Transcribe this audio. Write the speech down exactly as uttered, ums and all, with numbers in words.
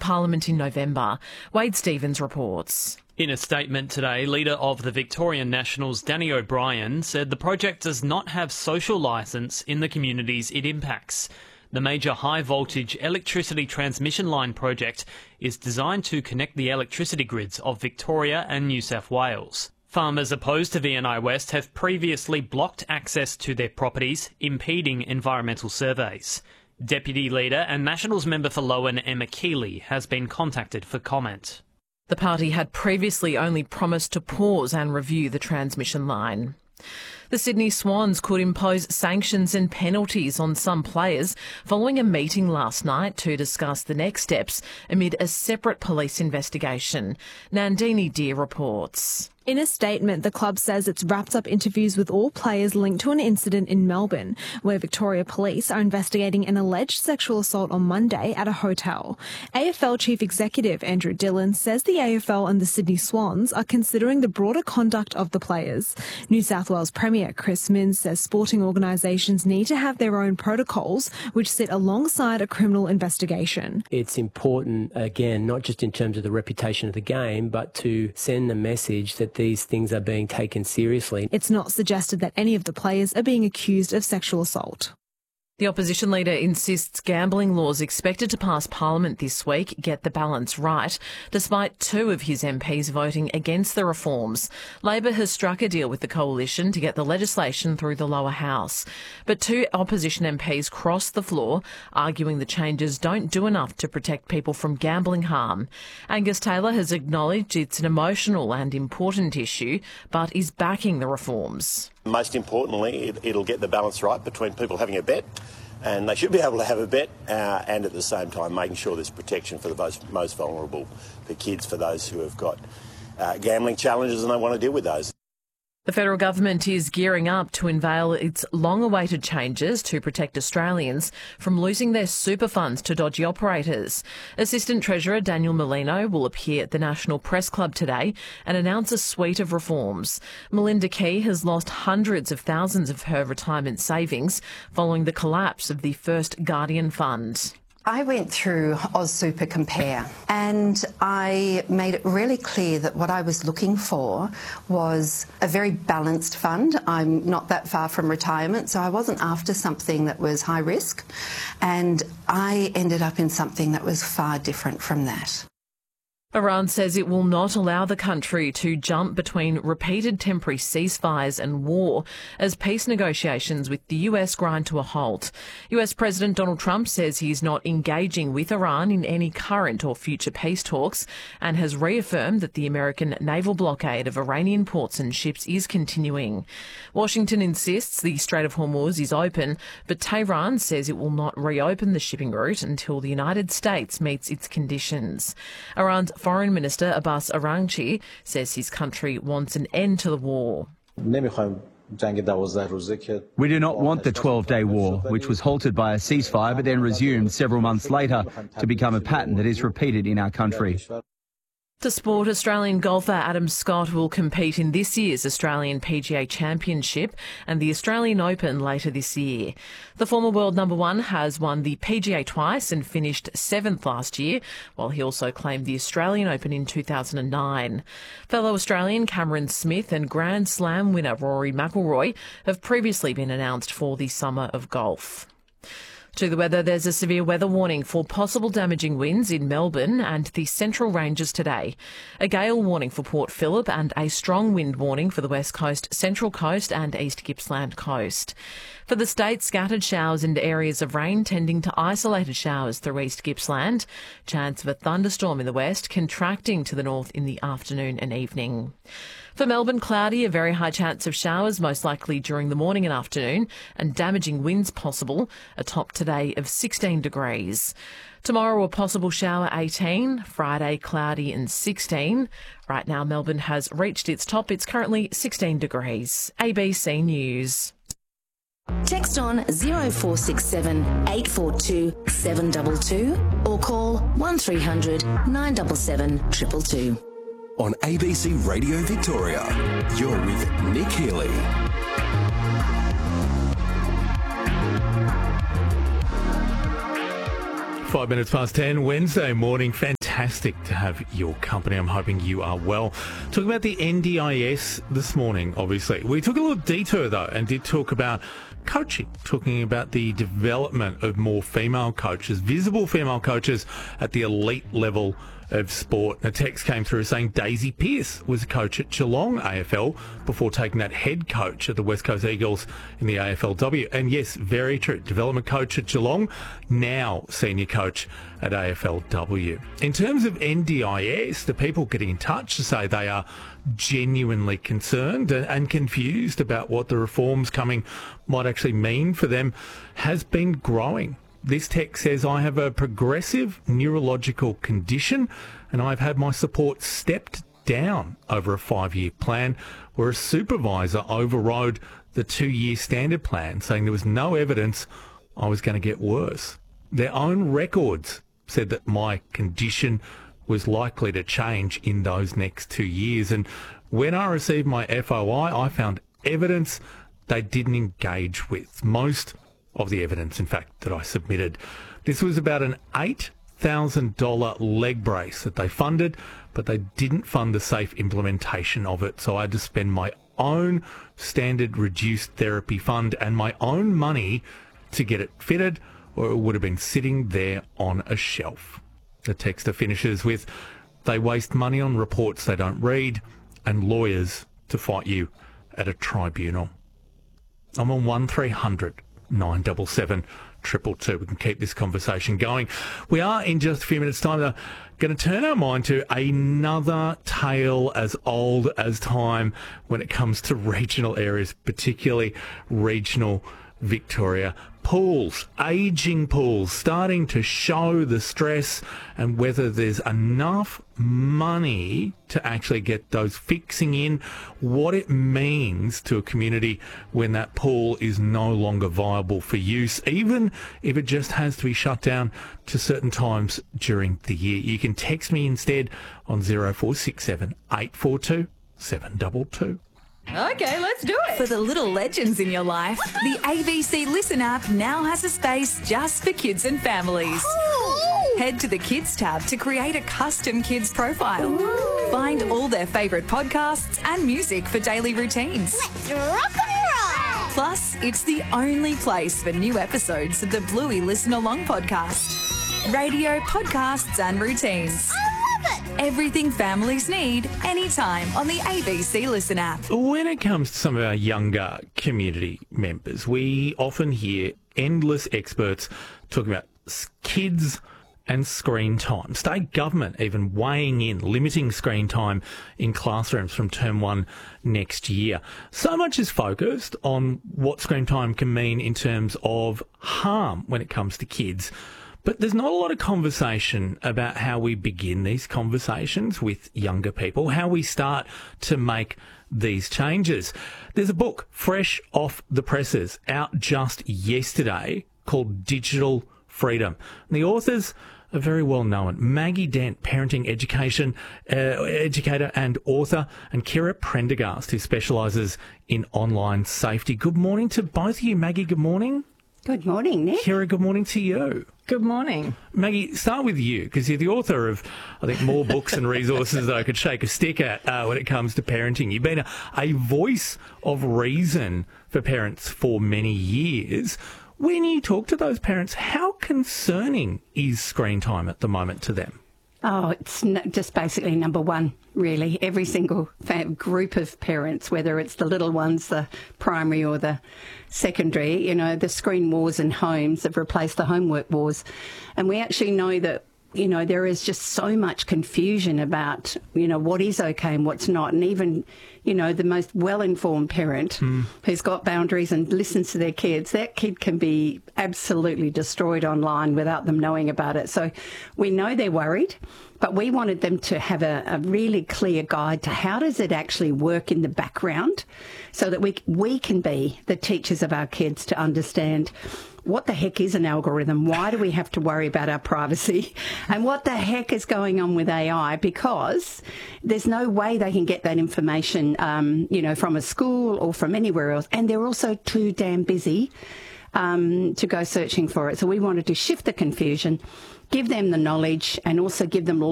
Parliament in November. Wade Stevens reports. In a statement today, leader of the Victorian Nationals, Danny O'Brien, said the project does not have social licence in the communities it impacts. The major high-voltage electricity transmission line project is designed to connect the electricity grids of Victoria and New South Wales. Farmers opposed to V N I West have previously blocked access to their properties, impeding environmental surveys. Deputy Leader and Nationals member for Lowan, Emma Keeley, has been contacted for comment. The party had previously only promised to pause and review the transmission line. The Sydney Swans could impose sanctions and penalties on some players following a meeting last night to discuss the next steps amid a separate police investigation. Nandini Deer reports. In a statement, the club says it's wrapped up interviews with all players linked to an incident in Melbourne, where Victoria Police are investigating an alleged sexual assault on Monday at a hotel. A F L Chief Executive Andrew Dillon says the A F L and the Sydney Swans are considering the broader conduct of the players. New South Wales Premier Chris Minns says sporting organisations need to have their own protocols, which sit alongside a criminal investigation. It's important, again, not just in terms of the reputation of the game, but to send the message that these things are being taken seriously. It's not suggested that any of the players are being accused of sexual assault. The opposition leader insists gambling laws expected to pass Parliament this week get the balance right, despite two of his M Ps voting against the reforms. Labor has struck a deal with the coalition to get the legislation through the lower house. But two opposition M Ps crossed the floor, arguing the changes don't do enough to protect people from gambling harm. Angus Taylor has acknowledged it's an emotional and important issue, but is backing the reforms. Most importantly, it, it'll get the balance right between people having a bet, and they should be able to have a bet, uh, and at the same time making sure there's protection for the most, most vulnerable, for kids, for those who have got uh, gambling challenges and they want to deal with those. The federal government is gearing up to unveil its long-awaited changes to protect Australians from losing their super funds to dodgy operators. Assistant Treasurer Daniel Molino will appear at the National Press Club today and announce a suite of reforms. Melinda Key has lost hundreds of thousands of her retirement savings following the collapse of the First Guardian Fund. I went through AusSuper Compare and I made it really clear that what I was looking for was a very balanced fund. I'm not that far from retirement, so I wasn't after something that was high risk, and I ended up in something that was far different from that. Iran says it will not allow the country to jump between repeated temporary ceasefires and war as peace negotiations with the U S grind to a halt. U S President Donald Trump says he is not engaging with Iran in any current or future peace talks and has reaffirmed that the American naval blockade of Iranian ports and ships is continuing. Washington insists the Strait of Hormuz is open, but Tehran says it will not reopen the shipping route until the United States meets its conditions. Iran's Foreign Minister Abbas Araghchi says his country wants an end to the war. We do not want the twelve-day war, which was halted by a ceasefire but then resumed several months later to become a pattern that is repeated in our country. To sport, Australian golfer Adam Scott will compete in this year's Australian P G A Championship and the Australian Open later this year. The former world number one has won the P G A twice and finished seventh last year, while he also claimed the Australian Open in two thousand nine. Fellow Australian Cameron Smith and Grand Slam winner Rory McIlroy have previously been announced for the summer of golf. To the weather, there's a severe weather warning for possible damaging winds in Melbourne and the Central Ranges today. A gale warning for Port Phillip and a strong wind warning for the West Coast, Central Coast and East Gippsland Coast. For the state, scattered showers and areas of rain tending to isolated showers through East Gippsland. Chance of a thunderstorm in the west, contracting to the north in the afternoon and evening. For Melbourne, cloudy, a very high chance of showers, most likely during the morning and afternoon, and damaging winds possible, a top today of sixteen degrees. Tomorrow, a possible shower, eighteen. Friday, cloudy and sixteen. Right now, Melbourne has reached its top. It's currently sixteen degrees. A B C News. Text on zero four six seven, eight four two, seven two two or call one three hundred, nine seven seven, two two two. On A B C Radio Victoria, you're with Nick Healy. Five minutes past ten, Wednesday morning. Fantastic to have your company. I'm hoping you are well. Talking about the N D I S this morning, obviously. We took a little detour, though, and did talk about coaching, talking about the development of more female coaches, visible female coaches at the elite level of sport. A text came through saying Daisy Pearce was a coach at Geelong A F L before taking that head coach at the West Coast Eagles in the A F L W. And yes, very true. Development coach at Geelong, now senior coach at A F L W. In terms of N D I S, the people getting in touch to say they are genuinely concerned and, and confused about what the reforms coming might actually mean for them has been growing. This text says, I have a progressive neurological condition and I've had my support stepped down over a five-year plan where a supervisor overrode the two-year standard plan, saying there was no evidence I was going to get worse. Their own records said that my condition was likely to change in those next two years. And when I received my F O I, I found evidence they didn't engage with. Most of the evidence, in fact, that I submitted. This was about an eight thousand dollars leg brace that they funded, but they didn't fund the safe implementation of it. So I had to spend my own standard reduced therapy fund and my own money to get it fitted, or it would have been sitting there on a shelf. The texter finishes with, they waste money on reports they don't read and lawyers to fight you at a tribunal. I'm on one three hundred nine seven seven, triple two. We can keep this conversation going. We are, in just a few minutes' time, though, going to turn our mind to another tale as old as time when it comes to regional areas, particularly regional Victoria. Pools, ageing pools, starting to show the stress and whether there's enough money to actually get those fixing in, what it means to a community when that pool is no longer viable for use, even if it just has to be shut down to certain times during the year. You can text me instead on zero four six seven, eight four two, seven two two. Okay, let's do it. For the little legends in your life, the A B C Listen app now has a space just for kids and families. Ooh. Head to the Kids tab to create a custom kids profile. Ooh. Find all their favourite podcasts and music for daily routines. Let's rock and roll! Plus, it's the only place for new episodes of the Bluey Listen Along podcast. Radio, podcasts and routines. Everything families need, anytime on the A B C Listen app. When it comes to some of our younger community members, we often hear endless experts talking about kids and screen time. State government even weighing in, limiting screen time in classrooms from term one next year. So much is focused on what screen time can mean in terms of harm when it comes to kids. But there's not a lot of conversation about how we begin these conversations with younger people, how we start to make these changes. There's a book fresh off the presses out just yesterday called Digital Freedom. And the authors are very well known. Maggie Dent, parenting education uh, educator and author, and Kira Prendergast, who specialises in online safety. Good morning to both of you. Maggie, good morning. Good morning, Nick. Kira, good morning to you. Good morning. Maggie, start with you, because you're the author of, I think, more books and resources that I could shake a stick at uh, when it comes to parenting. You've been a, a voice of reason for parents for many years. When you talk to those parents, how concerning is screen time at the moment to them? Oh, it's n- just basically number one, really. Every single fa- group of parents, whether it's the little ones, the primary or the secondary, you know, the screen wars in homes have replaced the homework wars. And we actually know that, you know, there is just so much confusion about, you know, what is okay and what's not. And even, you know, the most well-informed parent mm. who's got boundaries and listens to their kids, that kid can be absolutely destroyed online without them knowing about it. So we know they're worried, but we wanted them to have a, a really clear guide to how does it actually work in the background so that we we can be the teachers of our kids to understand what the heck is an algorithm? Why do we have to worry about our privacy? And what the heck is going on with A I? Because there's no way they can get that information, um, you know, from a school or from anywhere else. And they're also too damn busy um, to go searching for it. So we wanted to shift the confusion, give them the knowledge and also give them